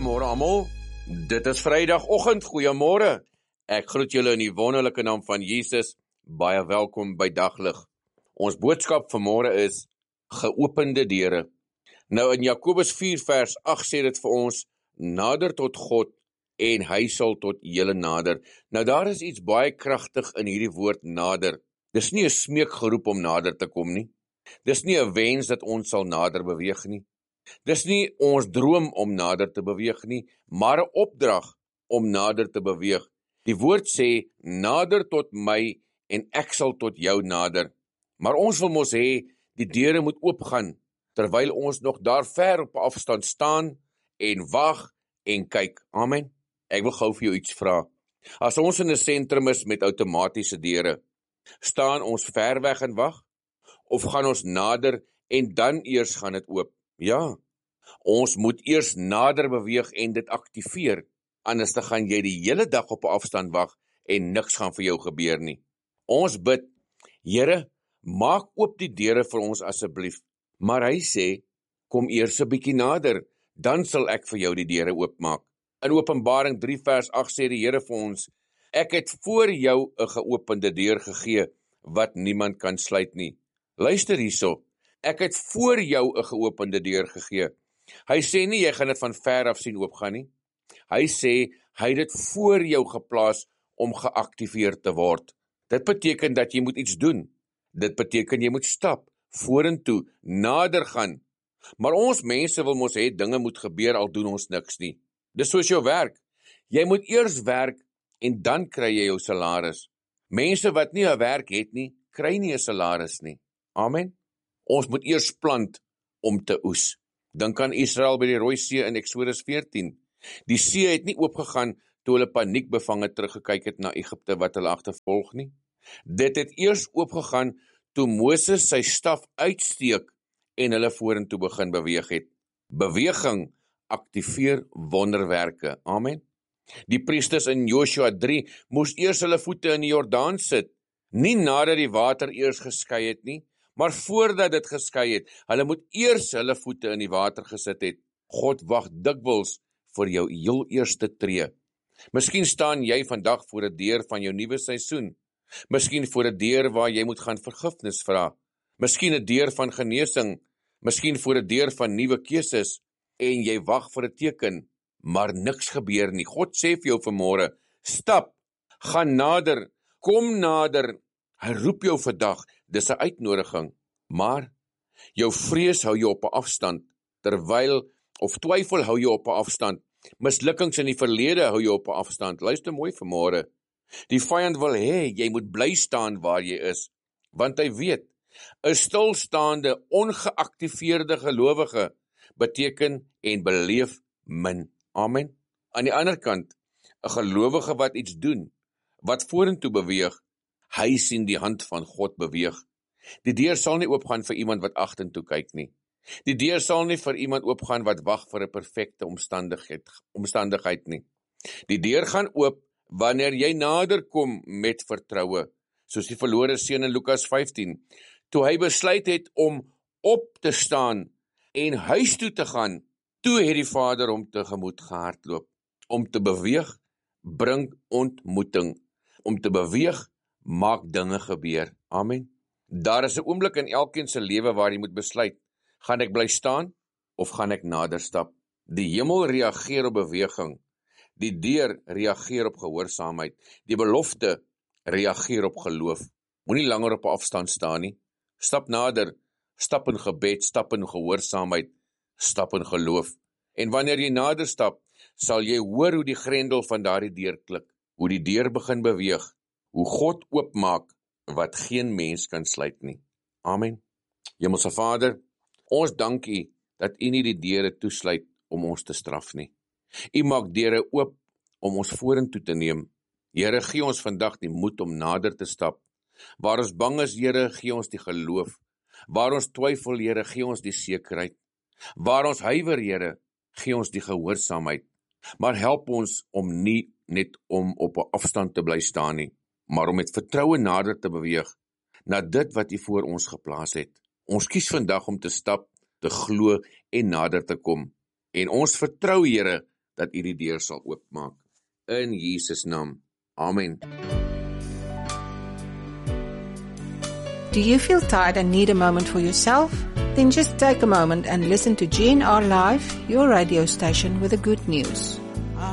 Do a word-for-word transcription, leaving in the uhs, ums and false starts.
Goeiemôre almal. Dit is Vrydagoggend. Goeiemôre. Ek groet julle in die wonderlike naam van Jesus. Baie welkom by Daglig. Ons boodskap vanmôre is geopende deure. Nou in Jakobus vier vers agt sê dit vir ons: nader tot God en hy sal tot julle nader. Nou daar is iets baie kragtig in hierdie woord nader. Dis nie 'n smeekgeroep om nader te kom nie. Dis nie 'n wens dat ons sal nader beweeg nie. Dis nie ons droom om nader te beweeg nie, maar 'n opdrag om nader te beweeg. Die woord sê, nader tot my en ek sal tot jou nader. Maar ons wil mos hê, die deure moet oopgaan, terwyl ons nog daar ver op afstand staan en wag en kyk. Amen. Ek wil gou vir jou iets vra. As ons in 'n sentrum is met outomatiese deure, staan ons ver weg en wag? Of gaan ons nader en dan eers gaan dit oop? Ja, ons moet eers nader beweeg en dit aktiveer, anders dan gaan jy die hele dag op 'n afstand wag en niks gaan vir jou gebeur nie. Ons bid, Here, maak oop die deure vir ons asseblief, maar hy sê, kom eers 'n bietjie nader, dan sal ek vir jou die deure oopmaak. In Openbaring drie vers agt sê die Here vir ons, ek het voor jou 'n geopende deur gegee, wat niemand kan sluit nie. Luister hierso. Ek het voor jou 'n geopende deur gegee. Hy sê nie jy gaan dit van ver af sien oopgaan nie. Hy sê hy het dit voor jou geplaas om geaktiveer te word. Dit beteken dat jy moet iets doen. Dit beteken jy moet stap, vorentoe, nader gaan. Maar ons mense wil mos hê dinge moet gebeur al doen ons niks nie. Dis soos jou werk. Jy moet eers werk en dan kry jy jou salaris. Mense wat nie 'n werk het nie, kry nie 'n salaris nie. Amen. Ons moet eers plant om te oes. Dink aan Israel by die Rooi See in Eksodus veertien. Die see het nie oopgegaan toe hulle paniekbevange teruggekyk het na Egipte wat hulle agtervolg nie. Dit het eers oopgegaan toe Moses sy staf uitsteek en hulle vorentoe begin beweeg het. Beweging aktiveer wonderwerke. Amen. Die priesters in Joshua drie moes eers hulle voete in die Jordaan sit, nie nadat die water eers geskei het nie, maar voordat dit geskei het. Hulle moet eers hulle voete in die water gesit het. God wag dikwels vir jou heel eerste tree. Miskien staan jy vandag voor 'n deur van jou nuwe seisoen. Miskien voor 'n deur waar jy moet gaan vergifnis vra. Miskien 'n deur van genesing. Miskien voor 'n deur van nuwe keuses en jy wag vir 'n teken, maar niks gebeur nie. God sê vir jou vanmôre, stap, gaan nader, kom nader. Hy roep jou vandag, dis 'n uitnodiging, maar jou vrees hou jou op 'n afstand, terwyl, of twyfel hou jou op 'n afstand, mislukkings in die verlede hou jou op 'n afstand. Luister mooi vanmôre, die vyand wil hê, jy moet bly staan waar jy is, want hy weet, 'n stilstaande, ongeaktiveerde gelowige beteken en beleef min. Amen. Aan die ander kant, 'n gelowige wat iets doen, wat vorentoe beweeg, hy sien die hand van God beweeg. Die deur sal nie oopgaan vir iemand wat agtertoe kyk nie. Die deur sal nie vir iemand oopgaan wat wag vir 'n perfekte omstandigheid, omstandigheid nie. Die deur gaan oop wanneer jy nader kom met vertroue, soos die verlore seun in Lukas vyftien, toe hy besluit het om op te staan en huis toe te gaan, toe het die Vader hom tegemoet gehardloop. Om te beweeg, bring ontmoeting. Om te beweeg, maak dinge gebeur. Amen. Daar is 'n oomblik in elkeen se lewe waar jy moet besluit, gaan ek bly staan of gaan ek nader stap? Die hemel reageer op beweging. Die deur reageer op gehoorsaamheid. Die belofte reageer op geloof. Moenie langer op 'n afstand staan nie. Stap nader, stap in gebed, stap in gehoorsaamheid, stap in geloof. En wanneer jy nader stap, sal jy hoor hoe die grendel van daardie deur klik, hoe die deur begin beweeg, hoe God oopmaak wat geen mens kan sluit nie. Amen. Hemelse Vader, ons dank U dat U nie die deure toesluit om ons te straf nie. U maak deure oop om ons vorentoe te neem. Here, gee ons vandag die moed om nader te stap. Waar ons bang is, Here, gee ons die geloof. Waar ons twyfel, Here, gee ons die sekerheid. Waar ons huiwer, Here, gee ons die gehoorsaamheid. Maar help ons om nie net om op 'n afstand te bly staan nie, maar om met vertroue nader te beweeg, na dit wat U voor ons geplaas het. Ons kies vandag om te stap, te glo en nader te kom. En ons vertrou, Here, dat U die deur sal oopmaak. In Jesus naam. Amen. Do you feel tired and need a moment for yourself? Then just take a moment and listen to G N R Live, your radio station with the good news.